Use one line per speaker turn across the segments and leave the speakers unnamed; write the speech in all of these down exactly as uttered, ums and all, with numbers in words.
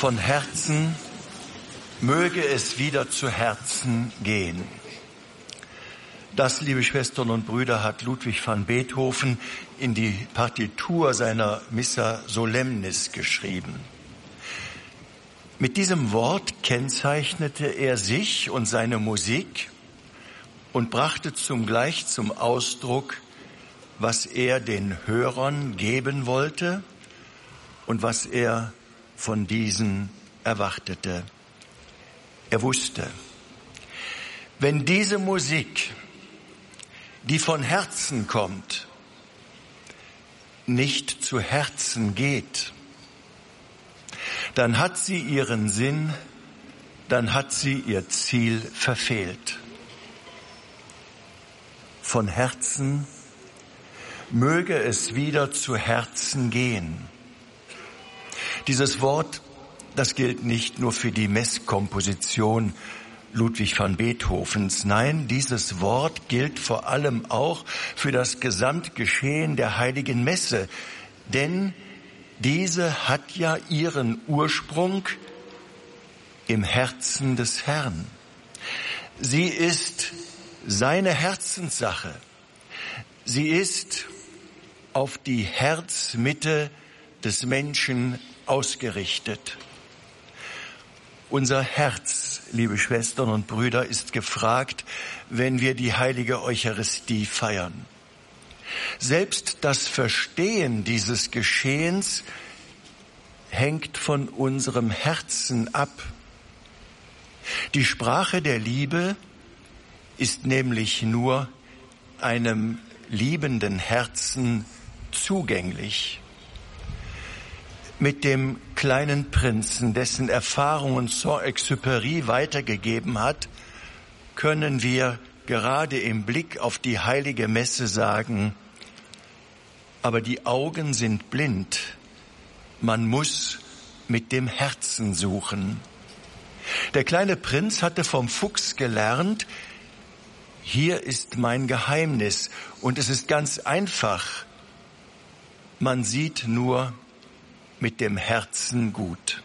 Von Herzen möge es wieder zu Herzen gehen. Das, liebe Schwestern und Brüder, hat Ludwig van Beethoven in die Partitur seiner Missa Solemnis geschrieben. Mit diesem Wort kennzeichnete er sich und seine Musik und brachte zugleich zum Ausdruck, was er den Hörern geben wollte und was er von diesen erwartete. Er wusste, wenn diese Musik, die von Herzen kommt, nicht zu Herzen geht, dann hat sie ihren Sinn, dann hat sie ihr Ziel verfehlt. Von Herzen möge es wieder zu Herzen gehen. Dieses Wort, das gilt nicht nur für die Messkomposition Ludwig van Beethovens. Nein, dieses Wort gilt vor allem auch für das Gesamtgeschehen der Heiligen Messe. Denn diese hat ja ihren Ursprung im Herzen des Herrn. Sie ist seine Herzenssache. Sie ist auf die Herzmitte des Menschen ausgerichtet. Unser Herz, liebe Schwestern und Brüder, ist gefragt, wenn wir die heilige Eucharistie feiern. Selbst das Verstehen dieses Geschehens hängt von unserem Herzen ab. Die Sprache der Liebe ist nämlich nur einem liebenden Herzen zugänglich. Mit dem kleinen Prinzen, dessen Erfahrungen Saint-Exupéry weitergegeben hat, können wir gerade im Blick auf die heilige Messe sagen, aber die Augen sind blind, man muss mit dem Herzen suchen. Der kleine Prinz hatte vom Fuchs gelernt, hier ist mein Geheimnis und es ist ganz einfach, man sieht nur mit dem Herzen gut.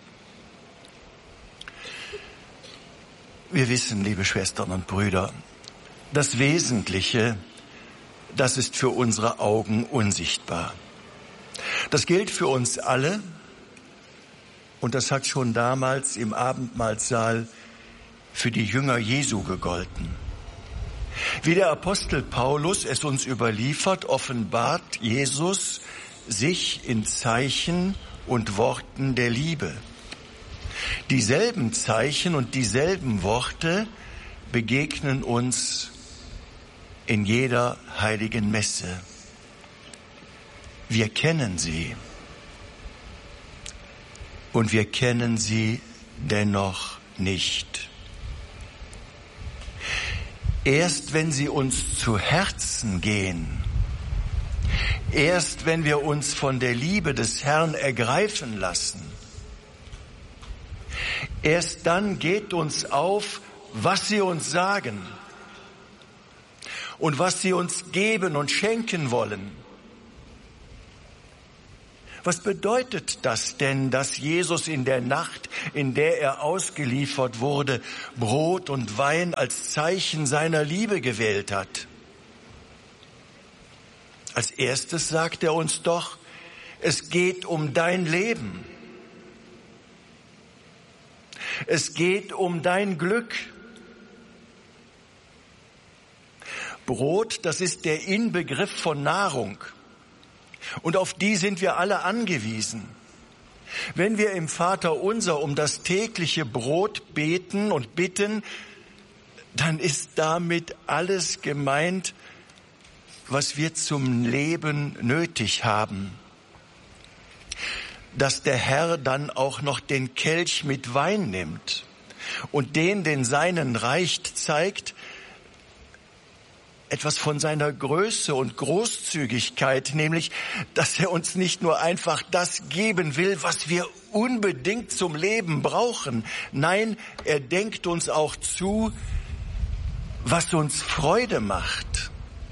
Wir wissen, liebe Schwestern und Brüder, das Wesentliche, das ist für unsere Augen unsichtbar. Das gilt für uns alle und das hat schon damals im Abendmahlsaal für die Jünger Jesu gegolten. Wie der Apostel Paulus es uns überliefert, offenbart Jesus sich in Zeichen und Worten der Liebe. Dieselben Zeichen und dieselben Worte begegnen uns in jeder heiligen Messe. Wir kennen sie und wir kennen sie dennoch nicht. Erst wenn sie uns zu Herzen gehen, erst wenn wir uns von der Liebe des Herrn ergreifen lassen, erst dann geht uns auf, was sie uns sagen und was sie uns geben und schenken wollen. Was bedeutet das denn, dass Jesus in der Nacht, in der er ausgeliefert wurde, Brot und Wein als Zeichen seiner Liebe gewählt hat? Als erstes sagt er uns doch, es geht um dein Leben. Es geht um dein Glück. Brot, das ist der Inbegriff von Nahrung. Und auf die sind wir alle angewiesen. Wenn wir im Vaterunser um das tägliche Brot beten und bitten, dann ist damit alles gemeint, was wir zum Leben nötig haben. Dass der Herr dann auch noch den Kelch mit Wein nimmt und den den Seinen reicht, zeigt etwas von seiner Größe und Großzügigkeit, nämlich, dass er uns nicht nur einfach das geben will, was wir unbedingt zum Leben brauchen. Nein, er denkt uns auch zu, was uns Freude macht.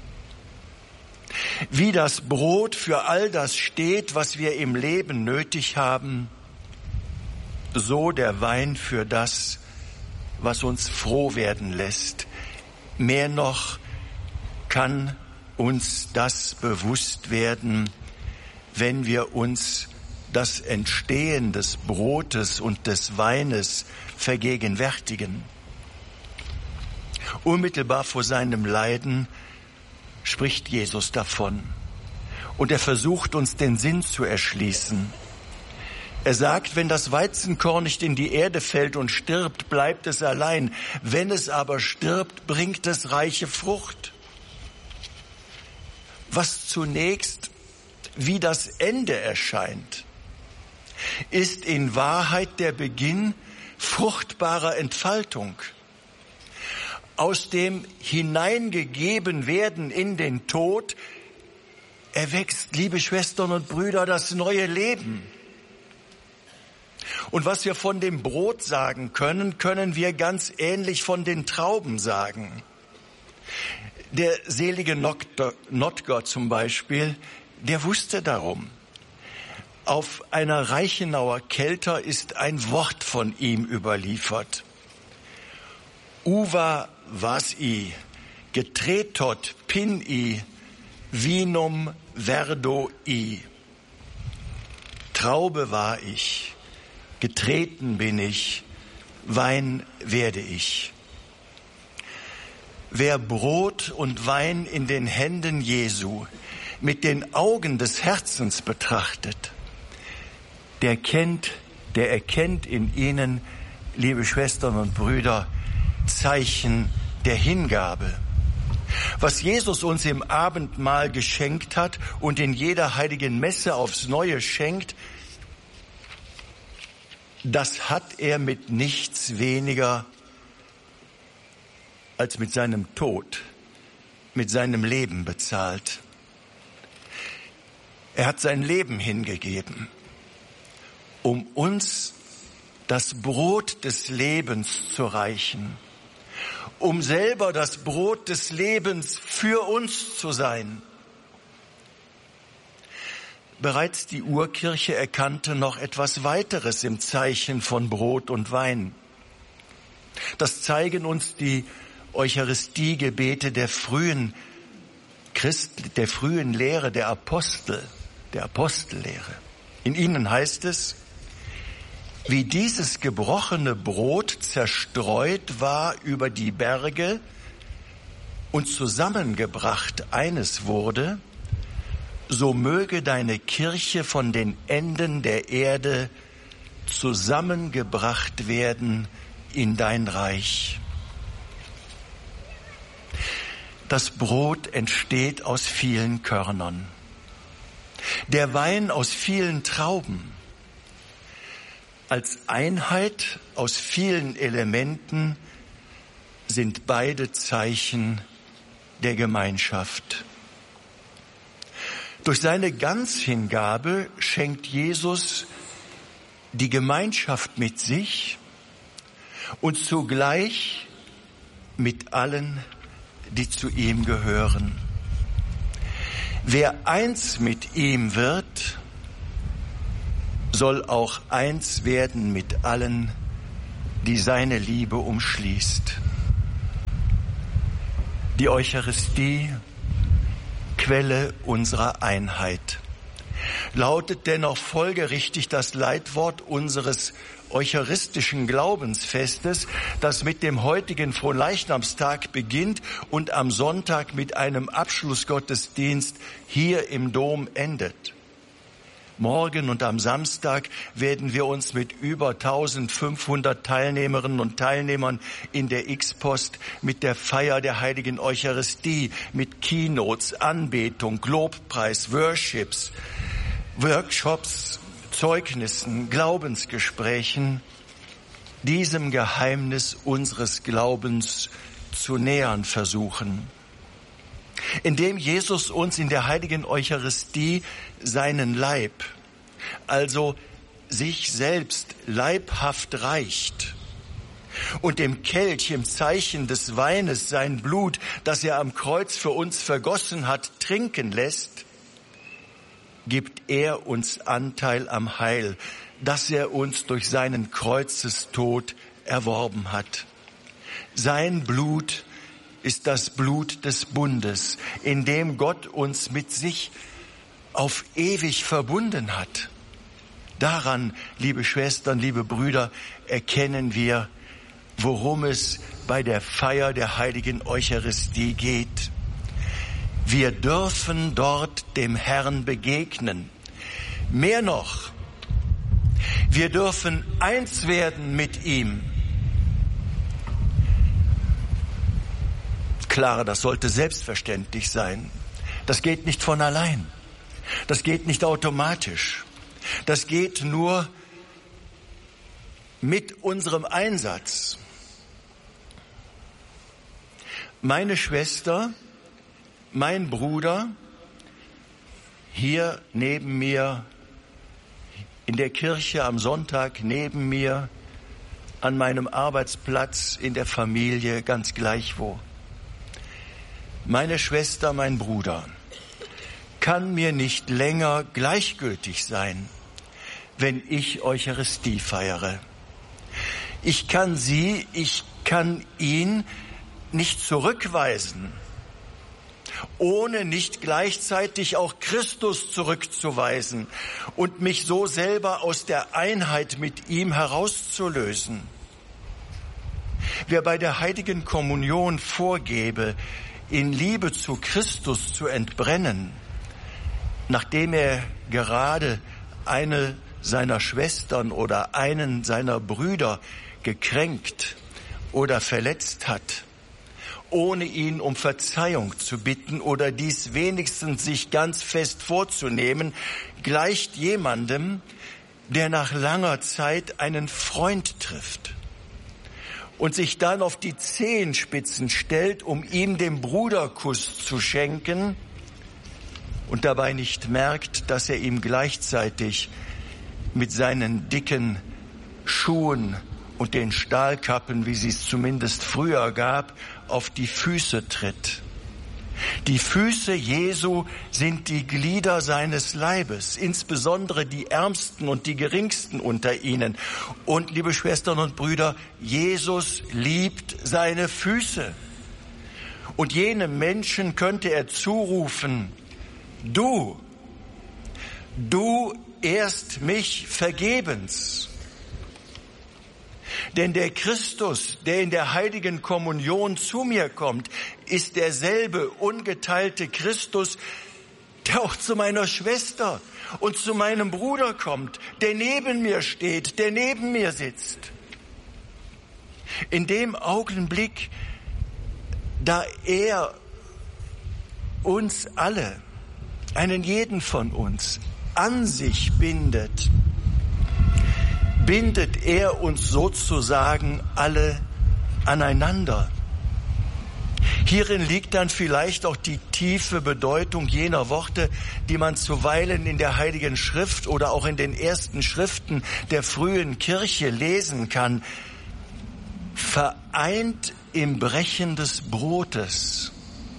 Wie das Brot für all das steht, was wir im Leben nötig haben, so der Wein für das, was uns froh werden lässt. Mehr noch kann uns das bewusst werden, wenn wir uns das Entstehen des Brotes und des Weines vergegenwärtigen. Unmittelbar vor seinem Leiden spricht Jesus davon. Und er versucht uns den Sinn zu erschließen. Er sagt, wenn das Weizenkorn nicht in die Erde fällt und stirbt, bleibt es allein. Wenn es aber stirbt, bringt es reiche Frucht. Was zunächst wie das Ende erscheint, ist in Wahrheit der Beginn fruchtbarer Entfaltung. Aus dem hineingegeben werden in den Tod erwächst, liebe Schwestern und Brüder, das neue Leben. Und was wir von dem Brot sagen können, können wir ganz ähnlich von den Trauben sagen. Der selige Notker zum Beispiel, der wusste darum. Auf einer Reichenauer Kelter ist ein Wort von ihm überliefert. Uva was i, getretot pin i, vinum verdo i. Traube war ich, getreten bin ich, Wein werde ich. Wer Brot und Wein in den Händen Jesu mit den Augen des Herzens betrachtet, der kennt, der erkennt in ihnen, liebe Schwestern und Brüder, Zeichen der Hingabe. Was Jesus uns im Abendmahl geschenkt hat und in jeder heiligen Messe aufs Neue schenkt, das hat er mit nichts weniger als mit seinem Tod, mit seinem Leben bezahlt. Er hat sein Leben hingegeben, um uns das Brot des Lebens zu reichen, um selber das Brot des Lebens für uns zu sein. Bereits die Urkirche erkannte noch etwas weiteres im Zeichen von Brot und Wein. Das zeigen uns die Eucharistiegebete der frühen Christ, der frühen Lehre der Apostel, der Apostellehre. In ihnen heißt es: Wie dieses gebrochene Brot zerstreut war über die Berge und zusammengebracht eines wurde, so möge deine Kirche von den Enden der Erde zusammengebracht werden in dein Reich. Das Brot entsteht aus vielen Körnern, der Wein aus vielen Trauben. Als Einheit aus vielen Elementen sind beide Zeichen der Gemeinschaft. Durch seine Ganzhingabe schenkt Jesus die Gemeinschaft mit sich und zugleich mit allen, die zu ihm gehören. Wer eins mit ihm wird, soll auch eins werden mit allen, die seine Liebe umschließt. Die Eucharistie, Quelle unserer Einheit. Lautet dennoch folgerichtig das Leitwort unseres eucharistischen Glaubensfestes, das mit dem heutigen Fronleichnamstag beginnt und am Sonntag mit einem Abschlussgottesdienst hier im Dom endet. Morgen und am Samstag werden wir uns mit über eintausendfünfhundert Teilnehmerinnen und Teilnehmern in der X-Post mit der Feier der Heiligen Eucharistie, mit Keynotes, Anbetung, Lobpreis, Worships, Workshops, Zeugnissen, Glaubensgesprächen, diesem Geheimnis unseres Glaubens zu nähern versuchen. Indem Jesus uns in der Heiligen Eucharistie seinen Leib, also sich selbst leibhaft reicht und dem Kelch im Zeichen des Weines sein Blut, das er am Kreuz für uns vergossen hat, trinken lässt, gibt er uns Anteil am Heil, das er uns durch seinen Kreuzestod erworben hat. Sein Blut ist das Blut des Bundes, in dem Gott uns mit sich auf ewig verbunden hat. Daran, liebe Schwestern, liebe Brüder, erkennen wir, worum es bei der Feier der heiligen Eucharistie geht. Wir dürfen dort dem Herrn begegnen. Mehr noch, wir dürfen eins werden mit ihm. Klar, das sollte selbstverständlich sein. Das geht nicht von allein. Das geht nicht automatisch. Das geht nur mit unserem Einsatz. Meine Schwester, mein Bruder, hier neben mir, in der Kirche am Sonntag neben mir, an meinem Arbeitsplatz, in der Familie, ganz gleich wo. Meine Schwester, mein Bruder, kann mir nicht länger gleichgültig sein, wenn ich Eucharistie feiere. Ich kann sie, ich kann ihn nicht zurückweisen, ohne nicht gleichzeitig auch Christus zurückzuweisen und mich so selber aus der Einheit mit ihm herauszulösen. Wer bei der heiligen Kommunion vorgebe, in Liebe zu Christus zu entbrennen, nachdem er gerade eine seiner Schwestern oder einen seiner Brüder gekränkt oder verletzt hat, ohne ihn um Verzeihung zu bitten oder dies wenigstens sich ganz fest vorzunehmen, gleicht jemandem, der nach langer Zeit einen Freund trifft und sich dann auf die Zehenspitzen stellt, um ihm den Bruderkuss zu schenken und dabei nicht merkt, dass er ihm gleichzeitig mit seinen dicken Schuhen und den Stahlkappen, wie sie es zumindest früher gab, auf die Füße tritt. Die Füße Jesu sind die Glieder seines Leibes, insbesondere die Ärmsten und die Geringsten unter ihnen. Und, liebe Schwestern und Brüder, Jesus liebt seine Füße. Und jenem Menschen könnte er zurufen: Du, du ehrst mich vergebens. Denn der Christus, der in der heiligen Kommunion zu mir kommt, ist derselbe ungeteilte Christus, der auch zu meiner Schwester und zu meinem Bruder kommt, der neben mir steht, der neben mir sitzt. In dem Augenblick, da er uns alle, einen jeden von uns, an sich bindet, bindet er uns sozusagen alle aneinander. Hierin liegt dann vielleicht auch die tiefe Bedeutung jener Worte, die man zuweilen in der Heiligen Schrift oder auch in den ersten Schriften der frühen Kirche lesen kann. Vereint im Brechen des Brotes.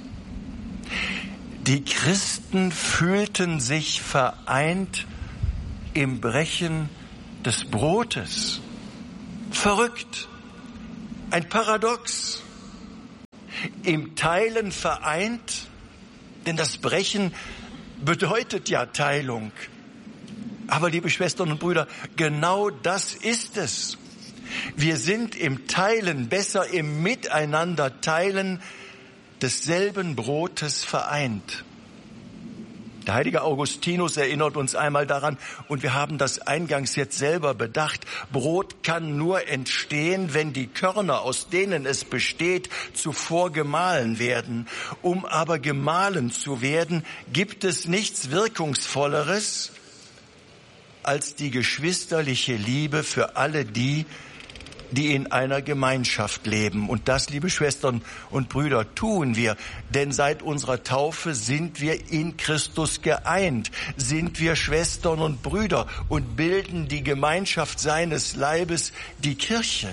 Die Christen fühlten sich vereint im Brechen des Brotes. Verrückt. Ein Paradox. Im Teilen vereint, denn das Brechen bedeutet ja Teilung. Aber, liebe Schwestern und Brüder, genau das ist es. Wir sind im Teilen, besser im Miteinander teilen desselben Brotes vereint. Der heilige Augustinus erinnert uns einmal daran, und wir haben das eingangs jetzt selber bedacht: Brot kann nur entstehen, wenn die Körner, aus denen es besteht, zuvor gemahlen werden. Um aber gemahlen zu werden, gibt es nichts Wirkungsvolleres als die geschwisterliche Liebe für alle die, die in einer Gemeinschaft leben. Und das, liebe Schwestern und Brüder, tun wir. Denn seit unserer Taufe sind wir in Christus geeint, sind wir Schwestern und Brüder und bilden die Gemeinschaft seines Leibes, die Kirche.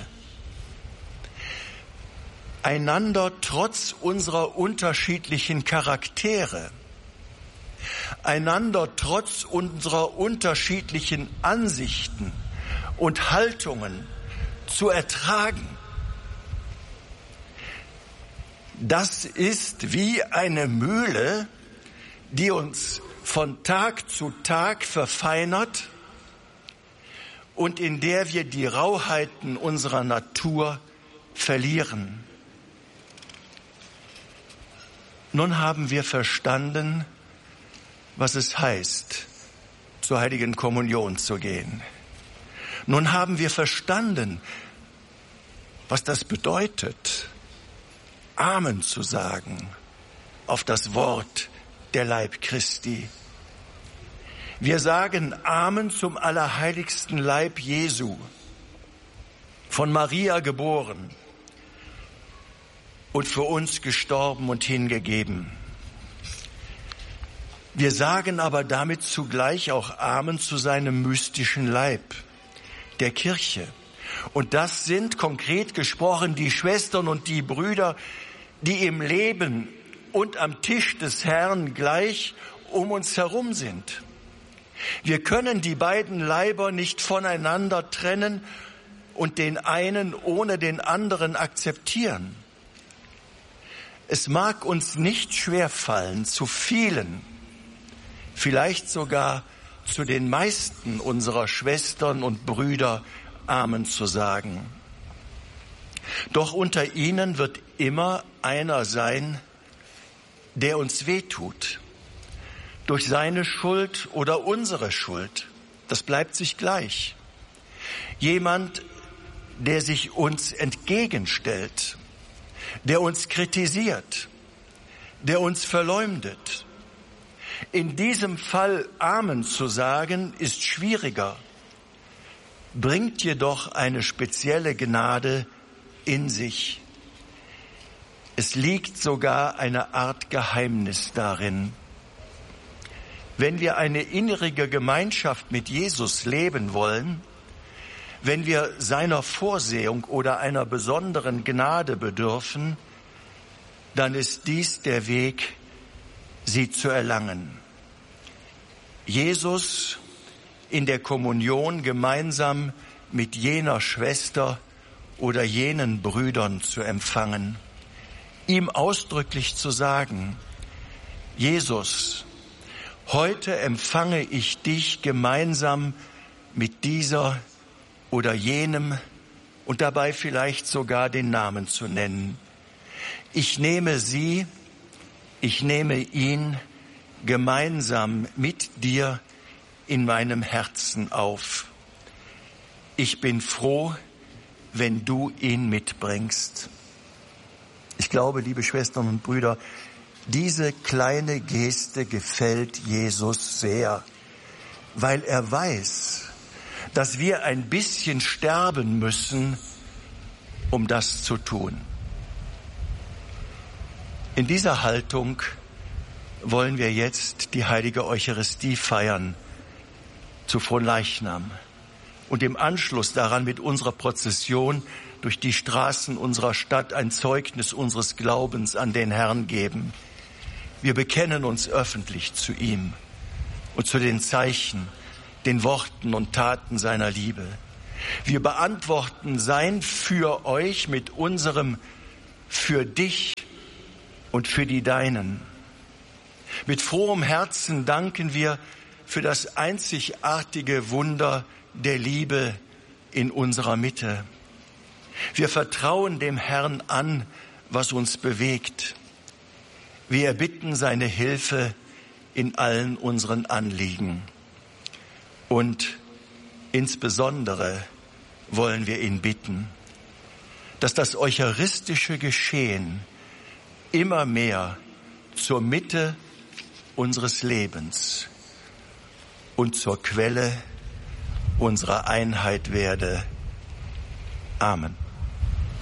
Einander trotz unserer unterschiedlichen Charaktere einander trotz unserer unterschiedlichen Ansichten und Haltungen zu ertragen. Das ist wie eine Mühle, die uns von Tag zu Tag verfeinert und in der wir die Rauheiten unserer Natur verlieren. Nun haben wir verstanden, was es heißt, zur heiligen Kommunion zu gehen. Nun haben wir verstanden, was das bedeutet, Amen zu sagen auf das Wort der Leib Christi. Wir sagen Amen zum allerheiligsten Leib Jesu, von Maria geboren und für uns gestorben und hingegeben. Wir sagen aber damit zugleich auch Amen zu seinem mystischen Leib, der Kirche. Und das sind konkret gesprochen die Schwestern und die Brüder, die im Leben und am Tisch des Herrn gleich um uns herum sind. Wir können die beiden Leiber nicht voneinander trennen und den einen ohne den anderen akzeptieren. Es mag uns nicht schwerfallen, zu vielen, vielleicht sogar zu den meisten unserer Schwestern und Brüder Amen zu sagen. Doch unter ihnen wird immer einer sein, der uns wehtut, durch seine Schuld oder unsere Schuld. Das bleibt sich gleich. Jemand, der sich uns entgegenstellt, der uns kritisiert, der uns verleumdet. In diesem Fall Amen zu sagen, ist schwieriger, bringt jedoch eine spezielle Gnade in sich. Es liegt sogar eine Art Geheimnis darin. Wenn wir eine innere Gemeinschaft mit Jesus leben wollen, wenn wir seiner Vorsehung oder einer besonderen Gnade bedürfen, dann ist dies der Weg, sie zu erlangen. Jesus in der Kommunion gemeinsam mit jener Schwester oder jenen Brüdern zu empfangen, ihm ausdrücklich zu sagen: Jesus, heute empfange ich dich gemeinsam mit dieser oder jenem und dabei vielleicht sogar den Namen zu nennen. Ich nehme sie, ich nehme ihn gemeinsam mit dir in meinem Herzen auf. Ich bin froh, wenn du ihn mitbringst. Ich glaube, liebe Schwestern und Brüder, diese kleine Geste gefällt Jesus sehr, weil er weiß, dass wir ein bisschen sterben müssen, um das zu tun. In dieser Haltung wollen wir jetzt die heilige Eucharistie feiern zu Fronleichnam und im Anschluss daran mit unserer Prozession durch die Straßen unserer Stadt ein Zeugnis unseres Glaubens an den Herrn geben. Wir bekennen uns öffentlich zu ihm und zu den Zeichen, den Worten und Taten seiner Liebe. Wir beantworten sein für euch mit unserem für dich und für die Deinen. Mit frohem Herzen danken wir für das einzigartige Wunder der Liebe in unserer Mitte. Wir vertrauen dem Herrn an, was uns bewegt. Wir erbitten seine Hilfe in allen unseren Anliegen. Und insbesondere wollen wir ihn bitten, dass das eucharistische Geschehen immer mehr zur Mitte unseres Lebens und zur Quelle unserer Einheit werde. Amen.